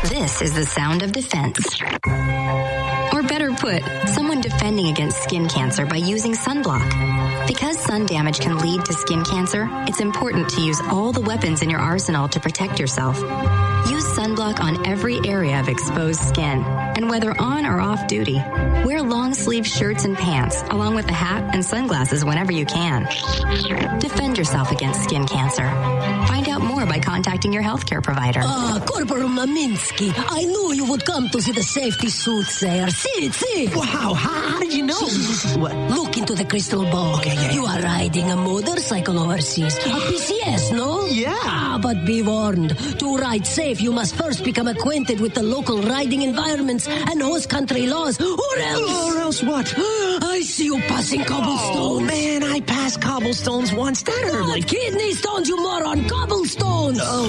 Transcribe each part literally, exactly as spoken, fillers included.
This is the sound of defense. Or better put, someone defending against skin cancer by using sunblock. Because sun damage can lead to skin cancer, it's important to use all the weapons in your arsenal to protect yourself. Use sunblock on every area of exposed skin. And whether on or off duty, wear long-sleeve shirts and pants, along with a hat and sunglasses whenever you can. Defend yourself against skin cancer. Find out more by contacting your healthcare provider. Ah, Corporal Maminsky, I knew you would come to see the safety soothsayer. See, see. Wow, how, how did you know? What? Look into the crystal ball. Okay, yeah, You are riding a motorcycle overseas. A P C S, no? Yeah. Ah, but be warned. To ride safe, you must first become acquainted with the local riding environments and host country laws. Or else... Or else what? I see you passing cobblestones. Oh, man, I passed cobblestones once. That hurt Not like... kidney stones, you moron. Cobblestones. Oh.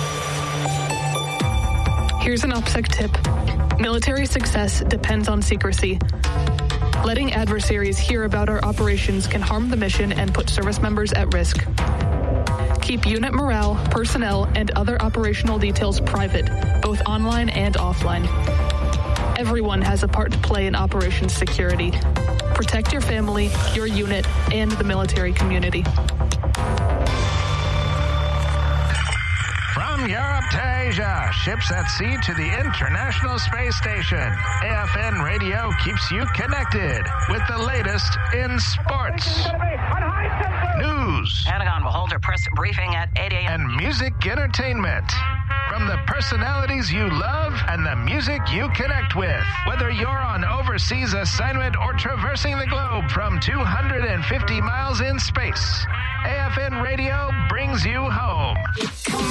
Here's an OPSEC tip. Military success depends on secrecy. Letting adversaries hear about our operations can harm the mission and put service members at risk. Keep unit morale, personnel, and other operational details private, both online and offline. Everyone has a part to play in operations security. Protect your family, your unit, and the military community. From Europe to Asia, ships at sea to the International Space Station, A F N Radio keeps you connected with the latest in sports, news, Pentagon will hold a press briefing at eight a.m. and music entertainment. From the personalities you love and the music you connect with. Whether you're on overseas assignment or traversing the globe from two hundred fifty miles in space, A F N Radio brings you home.